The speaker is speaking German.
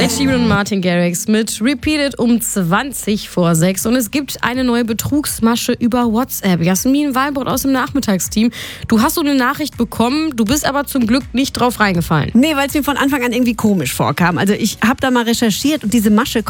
Ed Sheeran und Martin Garrix mit Repeated um 20 vor 6. Und es gibt eine neue Betrugsmasche über WhatsApp. Jasmin Walbrot aus dem Nachmittagsteam. Du hast so eine Nachricht bekommen, du bist aber zum Glück nicht drauf reingefallen. Nee, weil es mir von Anfang an irgendwie komisch vorkam. Also ich habe da mal recherchiert und diese Masche